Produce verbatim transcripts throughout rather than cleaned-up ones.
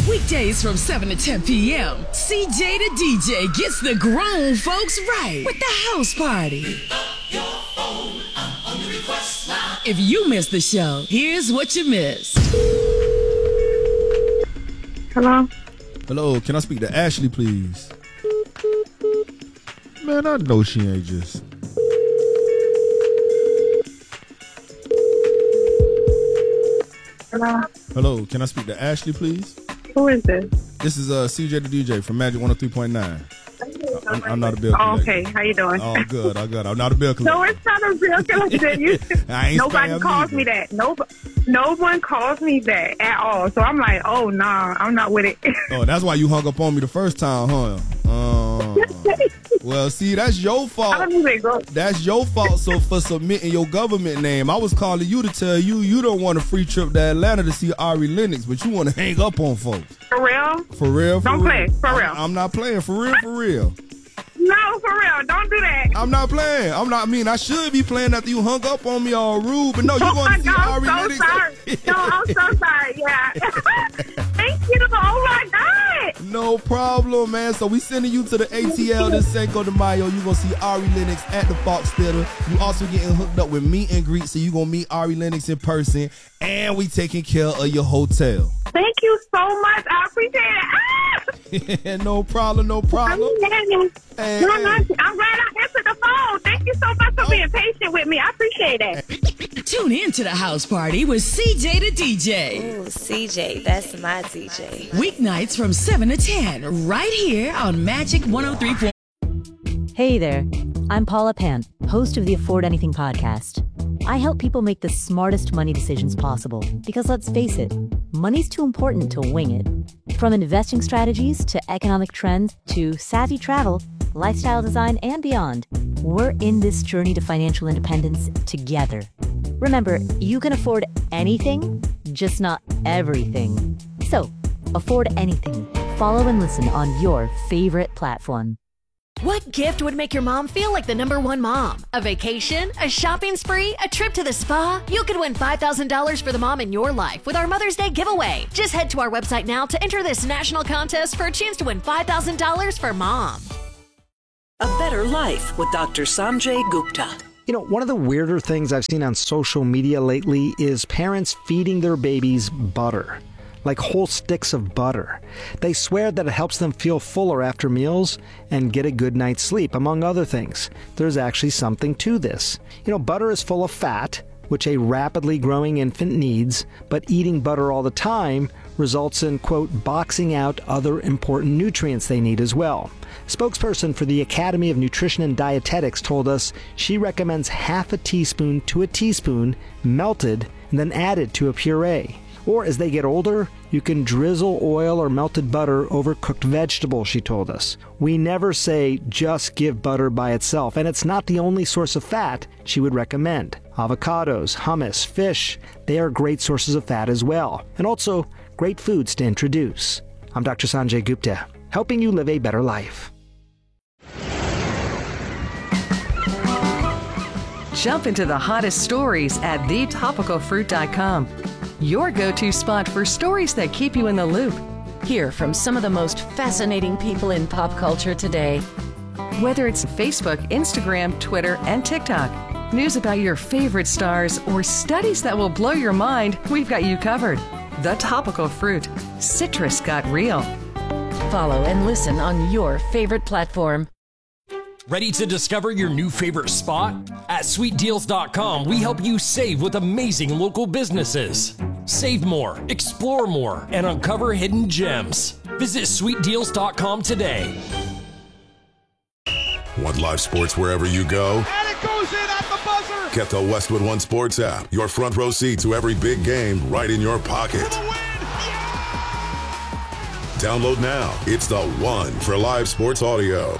Weekdays from seven to ten p.m., C J the D J gets the grown folks right with the house party. If you missed the show, here's what you missed. Hello? Hello, can I speak to Ashley, please? Man, I know she ain't just... Hello? Hello, can I speak to Ashley, please? Who is this? This is uh, C J the D J from Magic one oh three point nine. I'm, I'm not a bill collector. Oh, okay, how you doing? Oh, good, oh, good. I'm not a bill collector. No, it's not a bill collector. You, I ain't nobody spam calls either. me that. No, no one calls me that at all. So I'm like, oh, nah, I'm not with it. Oh, that's why you hung up on me the first time, huh? Uh, well, see, that's your fault. I don't even go. That's your fault. So for submitting your government name, I was calling you to tell you you don't want a free trip to Atlanta to see Ari Lennox, but you want to hang up on folks. For real? For real? For Don't real. play. For real. I'm, I'm not playing. For real, for real. No, for real. Don't do that. I'm not playing. I'm not. I mean, I should be playing after you hung up on me all rude, but no, you Oh going my to see God, Ari I'm so Lennox? sorry. No, I'm so sorry. Yeah. Thank you. Oh my God. No problem, man. So we sending you to the A T L this Cinco de Mayo. You gonna see Ari Lennox at the Fox Theater. You also getting hooked up with meet and greet, so you gonna meet Ari Lennox in person, and we taking care of your hotel. Thank you so much. I appreciate it. Ah! No problem, no problem. I'm, Hey, no, hey. no, I'm glad I answered the phone. Thank you so much for being patient with me. I appreciate that. Tune in to the house party with C J the D J. Ooh, C J, that's my D J. Weeknights from seven to ten, right here on Magic one oh three point nine. Hey there, I'm Paula Pant, host of the Afford Anything podcast. I help people make the smartest money decisions possible because, let's face it, money's too important to wing it. From investing strategies to economic trends to savvy travel, lifestyle design, and beyond, we're in this journey to financial independence together. Remember, you can afford anything, just not everything. So, afford anything. Follow and listen on your favorite platform. What gift would make your mom feel like the number one mom? A vacation? A shopping spree? A trip to the spa? You could win five thousand dollars for the mom in your life with our Mother's Day giveaway. Just head to our website now to enter this national contest for a chance to win five thousand dollars for mom. A Better Life with Doctor Sanjay Gupta. You know, one of the weirder things I've seen on social media lately is parents feeding their babies butter. Like whole sticks of butter. They swear that it helps them feel fuller after meals and get a good night's sleep, among other things. There's actually something to this. You know, butter is full of fat, which a rapidly growing infant needs, but eating butter all the time results in, quote, boxing out other important nutrients they need as well. Spokesperson for the Academy of Nutrition and Dietetics told us she recommends half a teaspoon to a teaspoon melted and then added to a puree. Or as they get older, you can drizzle oil or melted butter over cooked vegetables, she told us. We never say just give butter by itself, and it's not the only source of fat she would recommend. Avocados, hummus, fish, they are great sources of fat as well, and also great foods to introduce. I'm Doctor Sanjay Gupta, helping you live a better life. Jump into the hottest stories at the topical fruit dot com. Your go-to spot for stories that keep you in the loop. Hear from some of the most fascinating people in pop culture today. Whether it's Facebook, Instagram, Twitter, and TikTok, news about your favorite stars, or studies that will blow your mind, we've got you covered. The Topical Fruit. Citrus got real. Follow and listen on your favorite platform. Ready to discover your new favorite spot? At sweet deals dot com, we help you save with amazing local businesses. Save more, explore more, and uncover hidden gems. Visit sweet deals dot com today. Want live sports wherever you go? And it goes in at the buzzer! Get the Westwood One Sports app. Your front row seat to every big game right in your pocket. Download now. It's the one for live sports audio.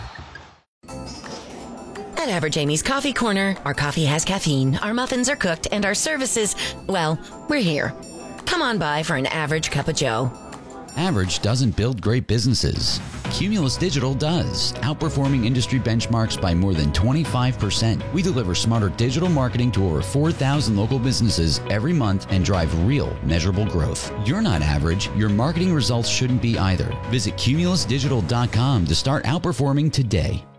At Average Amy's Coffee Corner, our coffee has caffeine, our muffins are cooked, and our services, well, we're here. Come on by for an average cup of joe. Average doesn't build great businesses. Cumulus Digital does, outperforming industry benchmarks by more than twenty-five percent. We deliver smarter digital marketing to over four thousand local businesses every month and drive real, measurable growth. You're not average. Your marketing results shouldn't be either. Visit cumulus digital dot com to start outperforming today.